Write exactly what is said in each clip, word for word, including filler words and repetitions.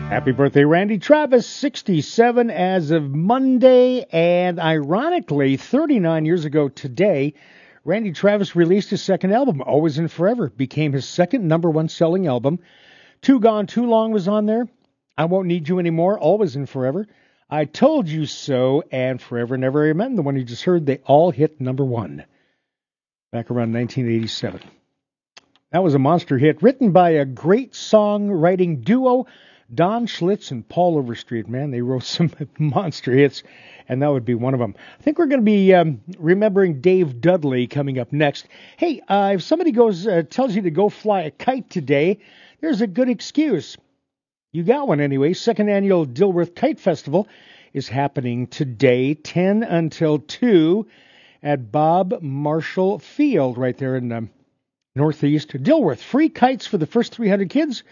Happy birthday, Randy Travis, sixty-seven as of Monday, and ironically, thirty-nine years ago today, Randy Travis released his second album, Always and Forever. Became his second number one selling album. Too Gone, Too Long was on there. I Won't Need You Anymore, Always and Forever. I Told You So, and Forever Never Amen, the one you just heard, they all hit number one back around nineteen eighty-seven. That was a monster hit, written by a great songwriting duo, Don Schlitz and Paul Overstreet. Man, they wrote some monster hits, and that would be one of them. I think we're going to be um, remembering Dave Dudley coming up next. Hey, uh, if somebody goes uh, tells you to go fly a kite today, there's a good excuse. You got one anyway. Second annual Dilworth Kite Festival is happening today, ten until two, at Bob Marshall Field, right there in um, Northeast Dilworth. Free kites for the first three hundred kids.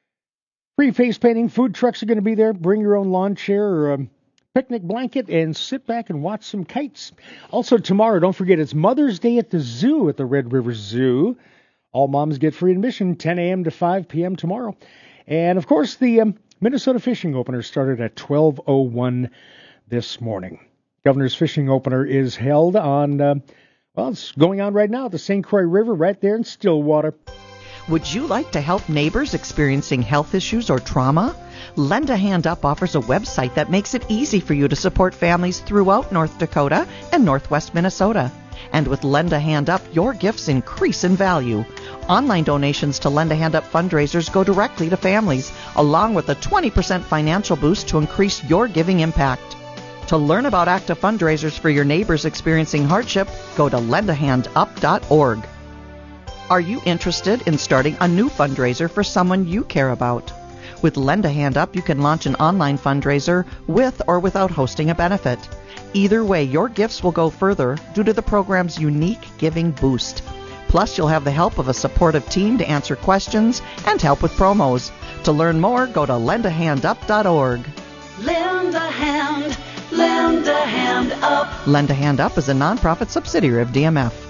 Free face painting. Food trucks are going to be there. Bring your own lawn chair or a picnic blanket and sit back and watch some kites. Also tomorrow, don't forget, it's Mother's Day at the zoo at the Red River Zoo. All moms get free admission, ten a.m. to five p.m. tomorrow. And, of course, the um, Minnesota Fishing Opener started at twelve oh one this morning. Governor's Fishing Opener is held on, uh, well, it's going on right now at the Saint Croix River right there in Stillwater. Would you like to help neighbors experiencing health issues or trauma? Lend a Hand Up offers a website that makes it easy for you to support families throughout North Dakota and Northwest Minnesota. And with Lend a Hand Up, your gifts increase in value. Online donations to Lend a Hand Up fundraisers go directly to families, along with a twenty percent financial boost to increase your giving impact. To learn about active fundraisers for your neighbors experiencing hardship, go to lend a hand up dot org. Are you interested in starting a new fundraiser for someone you care about? With Lend a Hand Up, you can launch an online fundraiser with or without hosting a benefit. Either way, your gifts will go further due to the program's unique giving boost. Plus, you'll have the help of a supportive team to answer questions and help with promos. To learn more, go to lend a hand up dot org. Lend a hand, lend a hand up. Lend a Hand Up is a nonprofit subsidiary of D M F.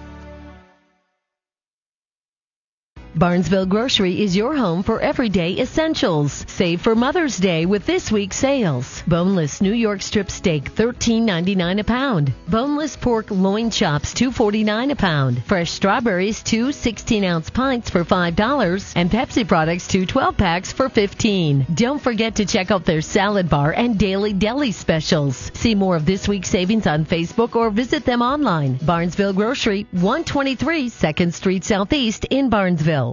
Barnesville Grocery is your home for everyday essentials. Save for Mother's Day with this week's sales. Boneless New York strip steak, thirteen ninety-nine a pound. Boneless pork loin chops, two forty-nine a pound. Fresh strawberries, two sixteen-ounce pints for five dollars. And Pepsi products, two twelve-packs for fifteen dollars. Don't forget to check out their salad bar and daily deli specials. See more of this week's savings on Facebook or visit them online. Barnesville Grocery, one twenty-three second Street Southeast in Barnesville.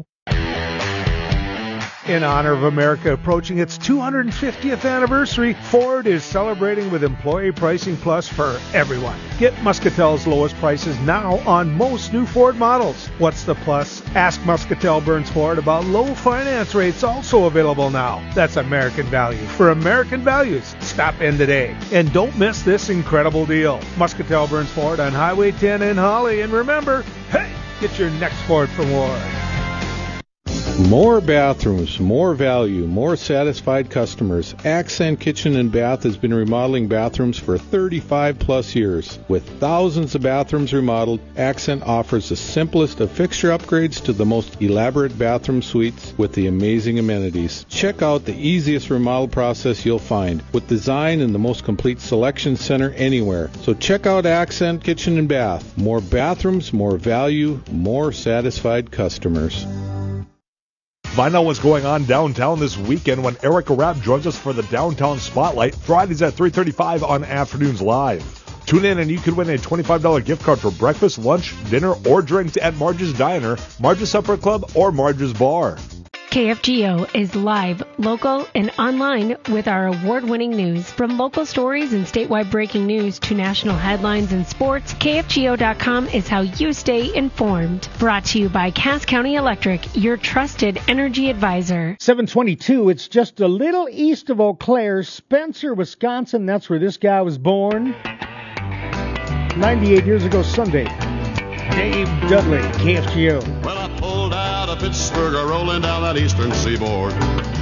In honor of America approaching its two hundred fiftieth anniversary, Ford is celebrating with Employee Pricing Plus for everyone. Get Muscatel's lowest prices now on most new Ford models. What's the plus? Ask Muscatel Burns Ford about low finance rates also available now. That's American value. For American values, stop in today. And don't miss this incredible deal. Muscatel Burns Ford on Highway ten in Holly. And remember, hey, get your next Ford from Ward. More bathrooms, more value, more satisfied customers. Accent Kitchen and Bath has been remodeling bathrooms for thirty-five plus years. With thousands of bathrooms remodeled, Accent offers the simplest of fixture upgrades to the most elaborate bathroom suites with the amazing amenities. Check out the easiest remodel process you'll find, with design and the most complete selection center anywhere. So check out Accent Kitchen and Bath. More bathrooms, more value, more satisfied customers. Find out what's going on downtown this weekend when Erica Rapp joins us for the Downtown Spotlight, Fridays at three thirty-five on Afternoons Live. Tune in and you could win a twenty-five dollars gift card for breakfast, lunch, dinner, or drinks at Marge's Diner, Marge's Supper Club, or Marge's Bar. K F G O is live, local, and online with our award-winning news. From local stories and statewide breaking news to national headlines and sports, K F G O dot com is how you stay informed. Brought to you by Cass County Electric, your trusted energy advisor. seven twenty-two, it's just a little east of Eau Claire, Spencer, Wisconsin. That's where this guy was born. ninety-eight years ago Sunday. Dave Dudley, K F G O. Well, I pulled out of Pittsburgh, rolling down that eastern seaboard.